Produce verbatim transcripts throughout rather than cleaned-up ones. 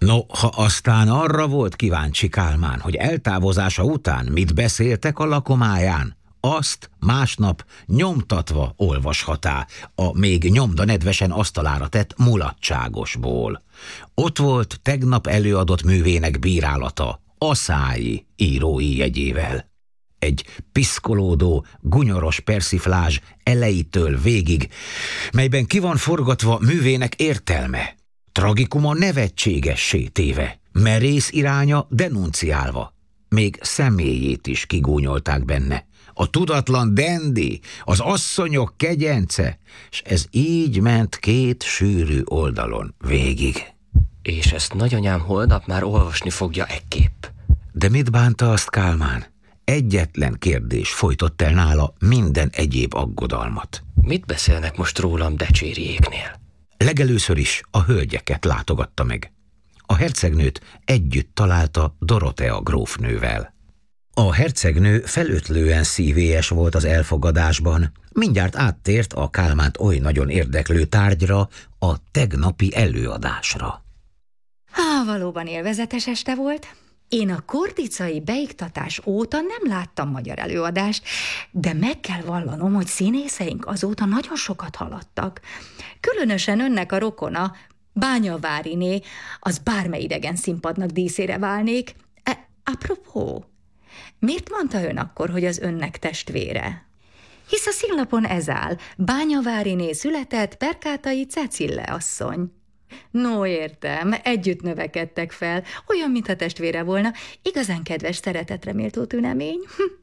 No, ha aztán arra volt kíváncsi Kálmán, hogy eltávozása után mit beszéltek a lakomáján, azt másnap nyomtatva olvashatá a még nyomda nedvesen asztalára tett mulatságosból. Ott volt tegnap előadott művének bírálata, Aszályi írói jegyével. Egy piszkolódó, gunyoros persziflázs elejétől végig, melyben ki van forgatva művének értelme, tragikuma nevetségessé téve, merész iránya denunciálva. Még személyét is kigúnyolták benne. A tudatlan dendi, az asszonyok kegyence, s ez így ment két sűrű oldalon végig. És ezt nagyanyám holnap már olvasni fogja ekképp. De mit bánta azt Kálmán? Egyetlen kérdés folytott el nála minden egyéb aggodalmat. Mit beszélnek most rólam Decsériéknél? Legelőször is a hölgyeket látogatta meg. A hercegnőt együtt találta Dorotea grófnővel. A hercegnő felötlően szívélyes volt az elfogadásban, mindjárt áttért a Kálmánt oly nagyon érdeklő tárgyra, a tegnapi előadásra. Há, valóban élvezetes este volt. Én a kordicai beiktatás óta nem láttam magyar előadást, de meg kell vallanom, hogy színészeink azóta nagyon sokat haladtak. Különösen önnek a rokona, Bányaváriné, az bármely idegen színpadnak díszére válnék. E, apropó, miért mondta ön akkor, hogy az önnek testvére? Hisz a színlapon ez áll, Bányaváriné született Perkátai Cecille asszony. No, értem, együtt növekedtek fel, olyan, mintha testvére volna, igazán kedves, szeretetre méltó tünemény.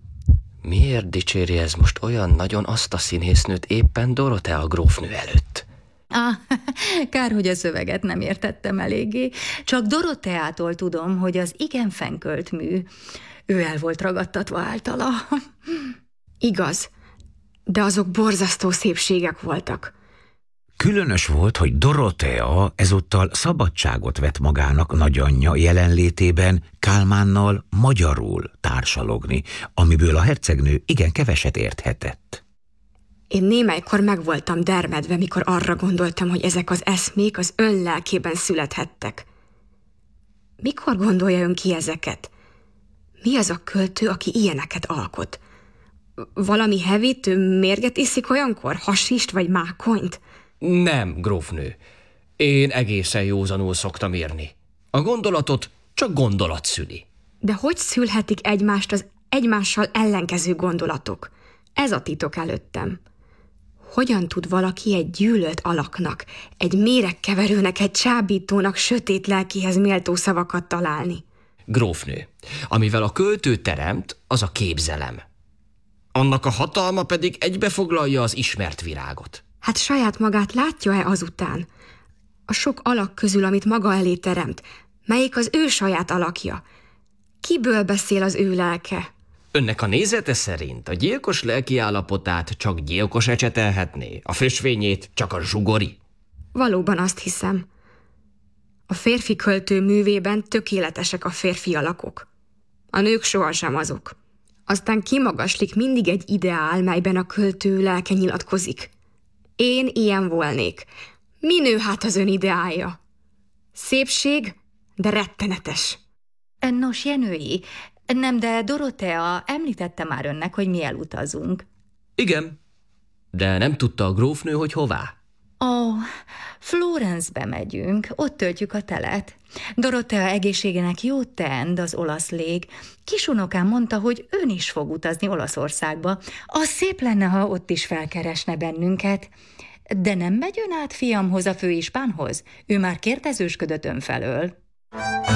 Miért dicséri ez most olyan nagyon azt a színésznőt éppen Dorotea grófnő előtt? Ah, kár, hogy a szöveget nem értettem eléggé. Csak Doroteától tudom, hogy az igen fenkölt mű. Ő el volt ragadtatva általa. Igaz, de azok borzasztó szépségek voltak. Különös volt, hogy Dorotea ezúttal szabadságot vett magának nagyanyja jelenlétében Kálmánnal magyarul társalogni, amiből a hercegnő igen keveset érthetett. Én némelykor meg voltam dermedve, mikor arra gondoltam, hogy ezek az eszmék az ön lelkében születhettek. Mikor gondolja ön ki ezeket? Mi az a költő, aki ilyeneket alkot? Valami hevit, mérget iszik olyankor? Hasist vagy mákonyt? Nem, grófnő. Én egészen józanul szoktam írni. A gondolatot csak gondolat szüli. De hogy szülhetik egymást az egymással ellenkező gondolatok? Ez a titok előttem. Hogyan tud valaki egy gyűlölt alaknak, egy méregkeverőnek, egy csábítónak sötét lelkihez méltó szavakat találni? Grófnő, amivel a költő teremt, az a képzelem. Annak a hatalma pedig egybefoglalja az ismert virágot. Hát saját magát látja-e azután? A sok alak közül, amit maga elé teremt, melyik az ő saját alakja? Kiből beszél az ő lelke? Önnek a nézete szerint a gyilkos lelki állapotát csak gyilkos ecsetelhetné, a fösvényét csak a zsugori? Valóban azt hiszem. A férfi költő művében tökéletesek a férfi alakok. A nők sohasem azok. Aztán kimagaslik mindig egy ideál, melyben a költő lelke nyilatkozik. Én ilyen volnék. Mi nő hát az ön ideája? Szépség, de rettenetes. Nos, Jenői, nem, de Dorotea említette már önnek, hogy mi elutazunk. Igen, de nem tudta a grófnő, hogy hová. Ó, oh, Florencebe megyünk, ott töltjük a telet. Dorotea egészségének jót tend az olasz lég. Kisunokám mondta, hogy ön is fog utazni Olaszországba. Az szép lenne, ha ott is felkeresne bennünket. De nem megy ön át fiamhoz, a főispánhoz? Ő már kérdezősködött ön felől.